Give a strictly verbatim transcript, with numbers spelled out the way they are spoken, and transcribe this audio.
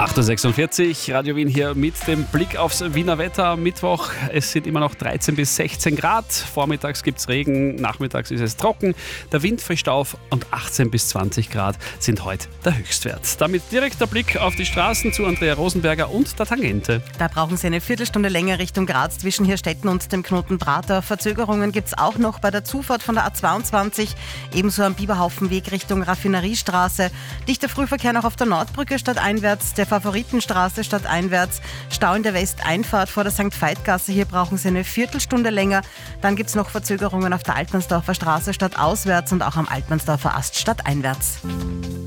acht Uhr sechsundvierzig, Radio Wien hier mit dem Blick aufs Wiener Wetter am Mittwoch. Es sind immer noch dreizehn bis sechzehn Grad. Vormittags gibt es Regen, nachmittags ist es trocken. Der Wind frischt auf und achtzehn bis zwanzig Grad sind heute der Höchstwert. Damit direkt der Blick auf die Straßen zu Andrea Rosenberger und der Tangente. Da brauchen Sie eine Viertelstunde länger Richtung Graz zwischen Hirstetten und dem Knoten Prater. Verzögerungen gibt es auch noch bei der Zufahrt von der A zweiundzwanzig, ebenso am Biberhaufenweg Richtung Raffineriestraße. Dichter Frühverkehr noch auf der Nordbrücke stadteinwärts, der Favoritenstraße stadteinwärts, Stau in der Westeinfahrt vor der Sankt Veit-Gasse. Hier brauchen Sie eine Viertelstunde länger. Dann gibt es noch Verzögerungen auf der Altmannsdorfer Straße stadtauswärts und auch am Altmannsdorfer Ast stadteinwärts.